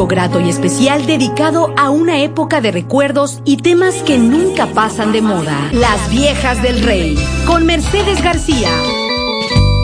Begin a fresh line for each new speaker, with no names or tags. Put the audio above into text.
momento grato y especial dedicado a una época de recuerdos y temas que nunca pasan de moda. Las viejas del rey, con Mercedes García.